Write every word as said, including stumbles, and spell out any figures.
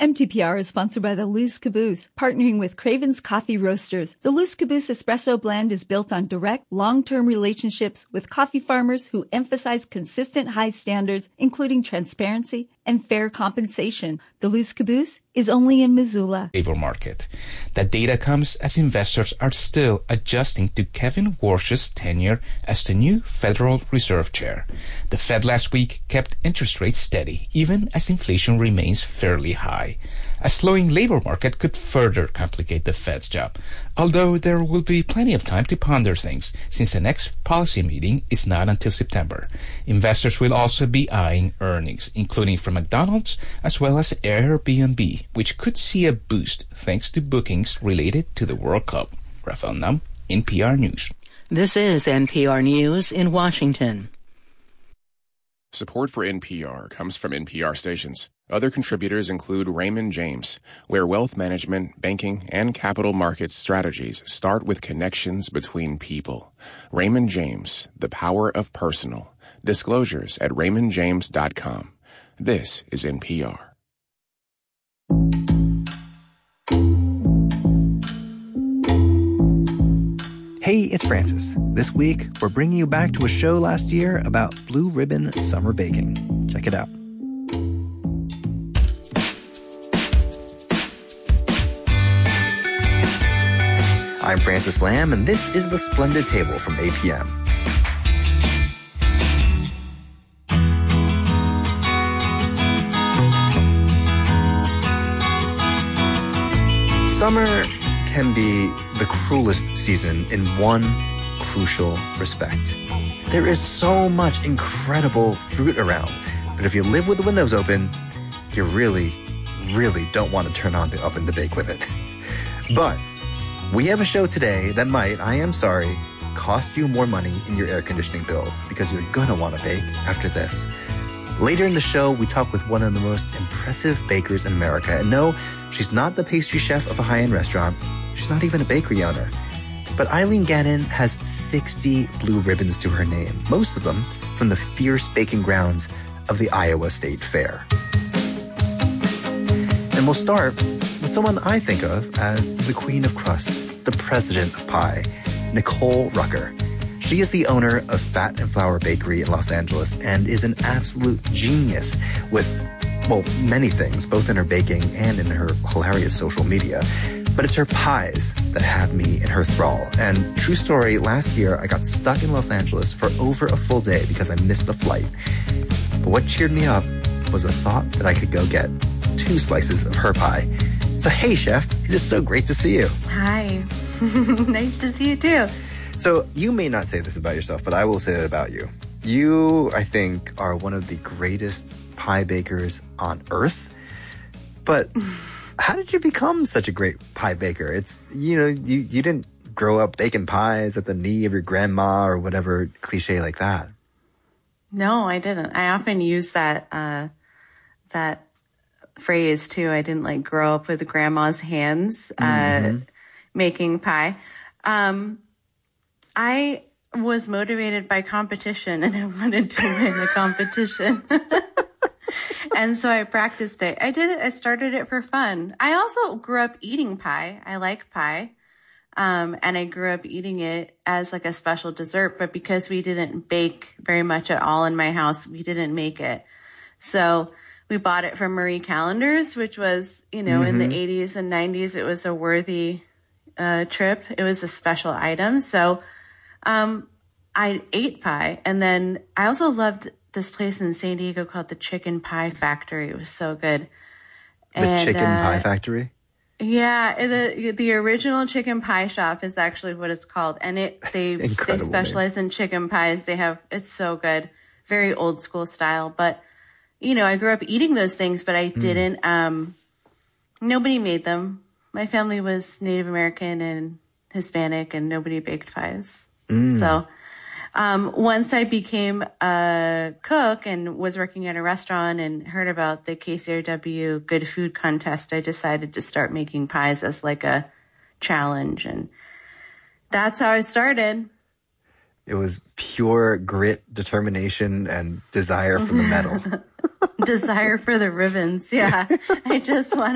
M T P R is sponsored by the Luz Caboose, partnering with Craven's Coffee Roasters. The Luz Caboose Espresso Blend is built on direct, long-term relationships with coffee farmers who emphasize consistent high standards, including transparency and fair compensation. The Luz Caboose is only in Missoula. Labor market. That data comes as investors are still adjusting to Kevin Warsh's tenure as the new Federal Reserve Chair. The Fed last week kept interest rates steady, even as inflation remains fairly high. A slowing labor market could further complicate the Fed's job, although there will be plenty of time to ponder things, since the next policy meeting is not until September. Investors will also be eyeing earnings, including from McDonald's as well as Airbnb, which could see a boost thanks to bookings related to the World Cup. Rafael Nam, N P R News. This is N P R News in Washington. Support for N P R comes from N P R stations. Other contributors include Raymond James, where wealth management, banking, and capital markets strategies start with connections between people. Raymond James, the power of personal. Disclosures at raymond james dot com. This is N P R. Hey, it's Francis. This week, we're bringing you back to a show last year about Blue Ribbon Summer Baking. Check it out. I'm Francis Lamb, and this is The Splendid Table from A P M. Summer can be the cruelest season in one crucial respect. There is so much incredible fruit around, but if you live with the windows open, you really, really don't want to turn on the oven to bake with it. But we have a show today that might, I am sorry, cost you more money in your air conditioning bills because you're going to want to bake after this. Later in the show, we talk with one of the most impressive bakers in America. And no, she's not the pastry chef of a high-end restaurant. She's not even a bakery owner. But Eileen Gannon has sixty blue ribbons to her name, most of them from the fierce baking grounds of the Iowa State Fair. And we'll start with someone I think of as the queen of crust, the president of pie, Nicole Rucker. She is the owner of Fat and Flour Bakery in Los Angeles and is an absolute genius with, well, many things, both in her baking and in her hilarious social media. But it's her pies that have me in her thrall. And true story, last year I got stuck in Los Angeles for over a full day because I missed the flight. But what cheered me up was the thought that I could go get two slices of her pie. So hey, chef, it is so great to see you. Hi. Nice to see you too. So you may not say this about yourself, but I will say that about you. You, I think, are one of the greatest pie bakers on earth. But how did you become such a great pie baker? It's, you know, you, you didn't grow up baking pies at the knee of your grandma or whatever cliche like that. No, I didn't. I often use that, uh, that phrase too. I didn't like grow up with grandma's hands, uh, mm-hmm. making pie. Um, I was motivated by competition and I wanted to win a competition. And so I practiced it. I did it. I started it for fun. I also grew up eating pie. I like pie. Um, and I grew up eating it as like a special dessert, but because we didn't bake very much at all in my house, we didn't make it. So we bought it from Marie Callender's, which was, you know, mm-hmm. in the eighties and nineties, it was a worthy, uh, trip. It was a special item. So, Um, I ate pie, and then I also loved this place in San Diego called the Chicken Pie Factory. It was so good. The and, Chicken uh, Pie Factory? Yeah, the the original chicken pie shop is actually what it's called, and it they they specialize name. in chicken pies. They have it's so good, very old school style. But you know, I grew up eating those things, but I didn't. Mm. Um, nobody made them. My family was Native American and Hispanic, and nobody baked pies. Mm. So um, once I became a cook and was working at a restaurant and heard about the K C R W Good Food Contest, I decided to start making pies as like a challenge. And that's how I started. It was pure grit, determination, and desire for the medal. Desire for the ribbons. Yeah. I just wanted